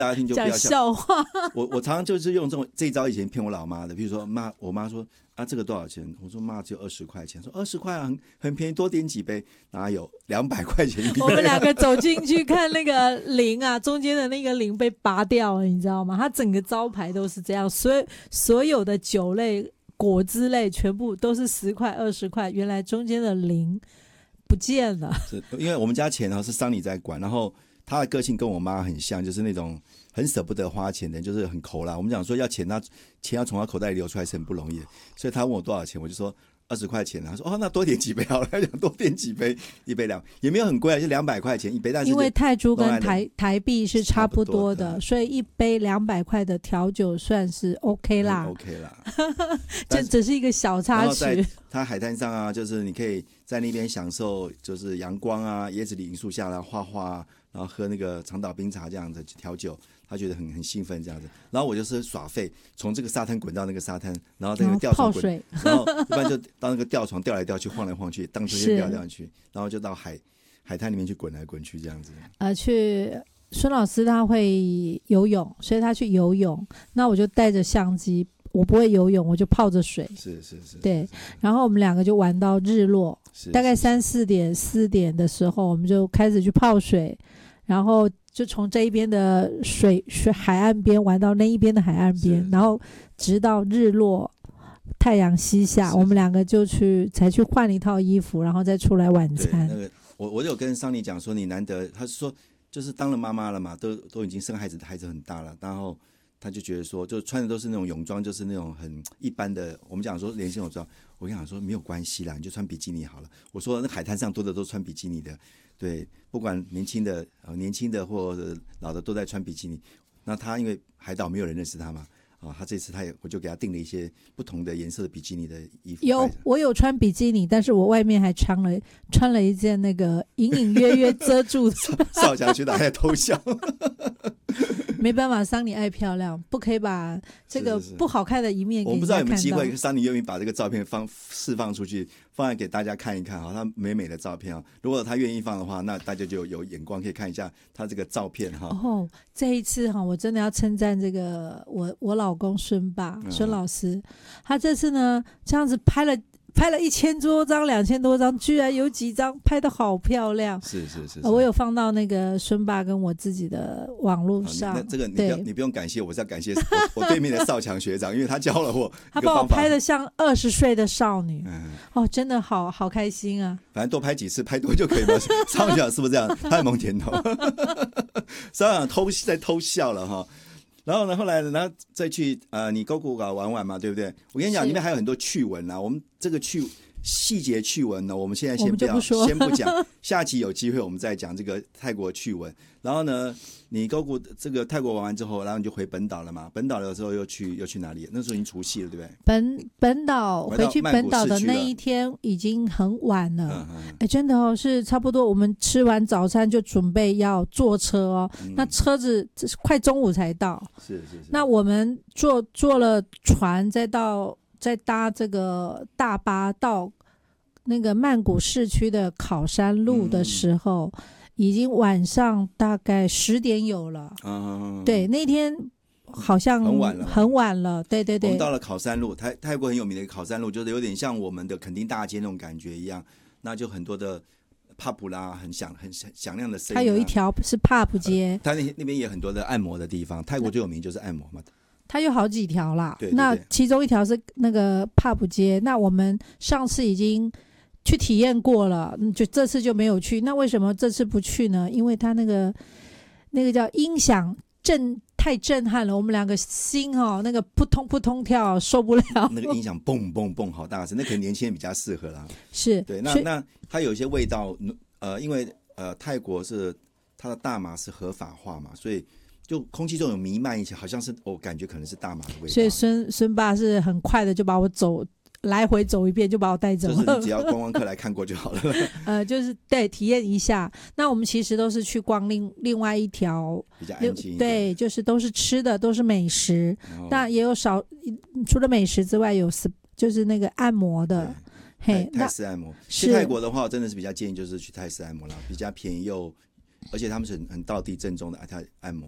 大家听就不要讲笑话。 我常常就是用这一招，以前骗我老妈的。比如说我妈说啊这个多少钱？我说妈只有20块钱。说20块啊，很便宜，多点几杯。哪有200块钱一杯？ 我们两个走进去看那个铃啊，中间的那个铃被拔掉了，你知道吗？它整个招牌都是这样，所有的酒类、果汁类全部都是10块、20块，原来中间的铃不见了。 是因为我们家钱是桑尼在管，然后他的个性跟我妈很像，就是那种很舍不得花钱的人，就是很抠啦。我们讲说要钱要从他口袋里流出来是很不容易的，所以他问我多少钱，我就说20块钱。他说那多点几杯好了，他讲多点几杯，一杯2也没有很贵啊，就200块钱一杯。但是因为泰铢跟台币是差不多的，所以一杯200块的调酒算是 OK 啦 ，OK 啦。 这只是一个小插曲。 它海滩上啊，就是你可以在那边享受，就是阳光啊，椰子林树下啦，画画啊，然后喝那个长岛冰茶这样子调酒，他觉得很兴奋这样子。然后我就是耍废，从这个沙滩滚到那个沙滩，然后在那个吊床滚，然后一般就到那个吊床吊来吊去，晃来晃去，荡出去吊来吊去，然后就到海滩里面去滚来滚去这样子。 去孙老师他会游泳，所以他去游泳，那我就带着相机。我不会游泳，我就泡着水。 是， 对。然后我们两个就玩到日落，大概3、4点的时候，我们就开始去泡水，然后就从这一边的水海岸边玩到那一边的海岸边，然后直到日落，太阳西下，我们两个就才去换一套衣服，然后再出来晚餐。 那个我有跟桑尼讲说，你难得，他说就是当了妈妈了嘛，都已经生孩子很大了，然后。他就觉得说，就穿的都是那种泳装，就是那种很一般的。我们讲说连身泳装，我跟他讲说没有关系啦，你就穿比基尼好了。我说那海滩上多的都穿比基尼的，对，不管年轻的或者老的都在穿比基尼。那他因为海岛没有人认识他嘛，他这次我就给他订了一些不同的颜色的比基尼的衣服。 我有穿比基尼，但是我外面还穿了一件那个隐隐约约遮住的。 少强觉得还在偷笑。 没办法，桑尼爱漂亮，不可以把这个不好看的一面给人家看到。 我不知道有没有机会，桑尼愿意把这个照片释放出去，放给大家看一看他美美的照片如果他愿意放的话，那大家就有眼光可以看一下他这个照片这一次我真的要称赞这个我老公孙老师，他这次呢这样子拍了1000多张、2000多张，居然有几张拍得好漂亮。 是我有放到那个孙爸跟我自己的网络上。 那这个你不用感谢我，是要感谢我对面的少强学长，因为他教了我他把我拍得像20岁的少女。真的好开心啊！ 反正多拍几次，拍多就可以了。少强是不是这样？他在猛点头。少强在偷笑了然后呢，后来呢，再去你沟谷岛玩嘛，对不对？我跟你讲，里面还有很多趣闻我们这个细节趣闻呢，我们现在先不讲，下期有机会我们再讲这个泰国趣闻。然后呢，你沟谷这个泰国玩完之后，然后你就回本岛了嘛？本岛的时候又去哪里？那时候已经除夕了，对不对？ 本岛回去本岛的那一天已经很晚了，真的是差不多。我们吃完早餐就准备要坐车那车子快中午才到。 是。 那我们坐了船，再搭这个大巴到那个曼谷市区的考山路的时候，已经晚上大概10点有了。对，那天好像很晚了。对。 我们到了考山路，泰国很有名的考山路，就是有点像我们的垦丁大街那种感觉一样，那就很多的pub啦，很响亮的声音。 它有一条是 pub 街， 它那边也很多的按摩的地方。泰国最有名就是按摩嘛。 它有好几条啦。 对。 那其中一条是那个 pub 街，那我们上次已经去体验过了，就这次就没有去。那为什么这次不去呢？因为它那个叫音响太震撼了，我们两个心那个扑通扑通跳，受不了。 那个音响蹦蹦蹦好大声，那可能年轻人比较适合啦。 是。 对。那它有一些味道，因为泰国是它的大麻是合法化嘛，所以就空气中有弥漫一些，好像是我感觉可能是大麻的味道。 所以孙爸是很快的就把我来回走一遍，就把我带走了。 就是你只要观光客来看过就好了。 就是对体验一下。那我们其实都是去逛另外一条比较安静一点。 对，就是都是吃的，都是美食。但也有除了美食之外，有就是那个按摩的。 泰式按摩。去泰国的话，我真的是比较建议就是去泰式按摩啦，比较便宜而且他们是很道地正宗的按摩。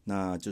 那就